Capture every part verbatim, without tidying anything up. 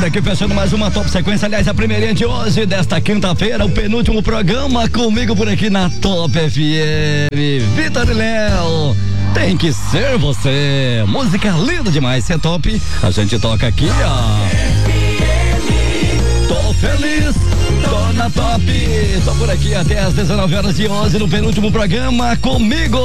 por aqui, fechando mais uma top sequência. Aliás, a primeirinha de hoje, desta quinta-feira, o penúltimo programa comigo por aqui na Top F M. Vitor e Léo, tem que ser você. Música linda demais, cê é top. A gente toca aqui, ó. Tô feliz, tô na top. Tô por aqui até às dezenove horas de hoje no penúltimo programa comigo.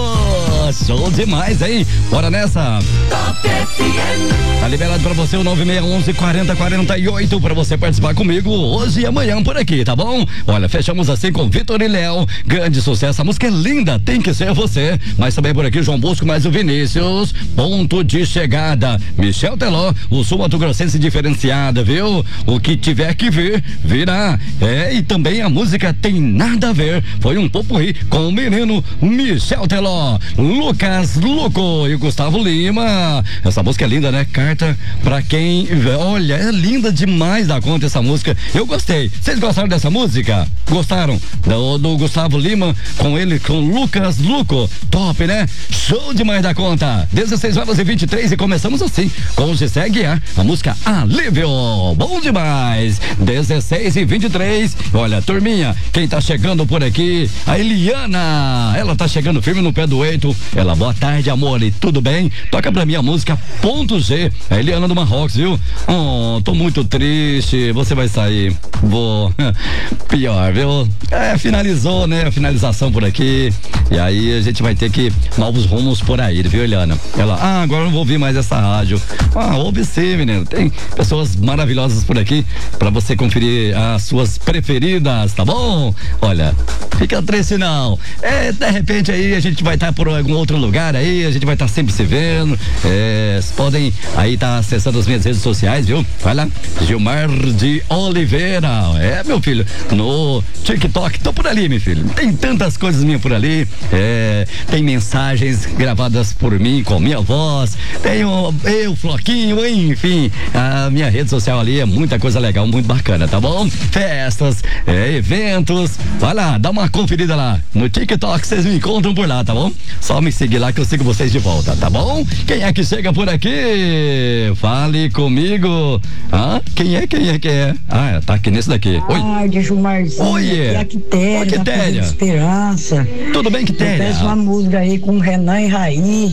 Show demais, hein? Bora nessa. Top F M. Tá liberado pra você o nove seis um um, quarenta, quarenta e oito pra você participar comigo hoje e amanhã por aqui, tá bom? Olha, fechamos assim com Vitor e Léo. Grande sucesso, a música é linda, tem que ser você. Mas também por aqui João Bosco mais o Vinícius. Ponto de chegada. Michel Teló, o sul mato-grossense diferenciada, viu? O que tiver que vir, virá. É, e também a música tem nada a ver. Foi um popurrí com o menino Michel Teló, Lucas Luco e Gustavo Lima. Essa música é linda, né? Carta pra quem... Olha, é linda demais da conta essa música. Eu gostei. Vocês gostaram dessa música? Gostaram? Do, do Gustavo Lima com ele, com Lucas Luco. Top, né? Show demais da conta. dezesseis horas e vinte e três e começamos assim com o Gessé Guiar, a música Alívio. Bom demais. dezesseis e vinte e três. Olha, turminha, quem tá chegando por aqui? A Eliana. Ela tá chegando firme no pé do eito. Ela, boa tarde, amor. E tudo bem? Toca pra mim a música Ponto G. A Eliana do Marrocos, viu? Oh, tô muito triste. Você vai sair. Vou. Pior, viu? É, finalizou, né? A finalização por aqui. E aí a gente vai ter que novos rumos por aí, viu, Eliana? Ela, ah, agora não vou ouvir mais essa rádio. Ah, ouve sim, menino. Tem pessoas maravilhosas por aqui pra você conferir as suas preferidas, tá bom? Olha, fica triste não. É, de repente aí a gente vai estar tá por algum outro lugar aí, a gente vai estar tá sempre se vendo. É, vocês podem aí estar tá acessando as minhas redes sociais, viu? Vai lá, Gilmar de Oliveira. É, meu filho, no TikTok, tô por ali, meu filho. Tem tantas coisas minhas por ali. É, tem mensagens gravadas por mim com minha voz. Tem o, eu, Floquinho, enfim. A minha rede social ali é muita coisa legal, muito bacana, tá bom? Festas, é, eventos. Vai lá, dá uma conferida lá no TikTok, vocês me encontram por lá, tá bom? Só me seguir lá que eu sigo vocês de volta, tá bom? Quem é que chega por aqui? Fale comigo. Ah, quem é, quem é que é? Ah, tá aqui nesse daqui. Oi. Tarde, Gilmarzinho. Oi. É a Quitéria. Oi, Quitéria. Esperança. Tudo bem, Quitéria? Peço uma música aí com Renan e Raí.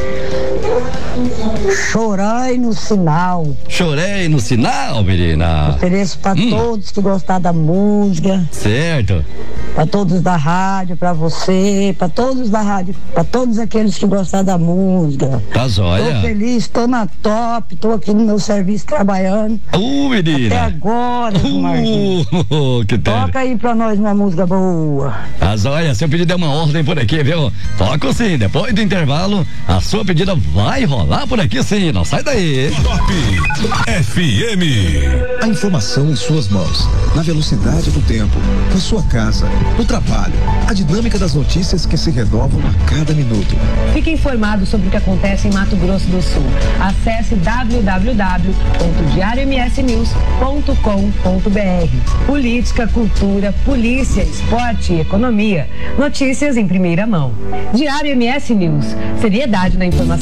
Chorei no sinal. Chorei no sinal, menina. Ofereço pra hum. todos que gostaram da música. Certo. Pra todos da rádio, pra você, pra todos da rádio, pra todos aqueles que gostaram da música. Tá joia. Tô feliz, tô na top, tô aqui no meu serviço trabalhando. Uh, menina. Até agora, Marquinhos. Uh, que Toca aí pra nós uma música boa. Tá joia, seu pedido é uma ordem por aqui, viu? Toca sim, depois do intervalo, a sua pedida vai rolar por aqui sim, não sai daí. Top F M. A informação em suas mãos, na velocidade do tempo, na sua casa, no trabalho, a dinâmica das notícias que se renovam a cada minuto. Fique informado sobre o que acontece em Mato Grosso do Sul. Acesse w w w ponto diário m s news ponto com ponto b r. Política, cultura, polícia, esporte e economia. Notícias em primeira mão. Diário M S News. Seriedade na informação.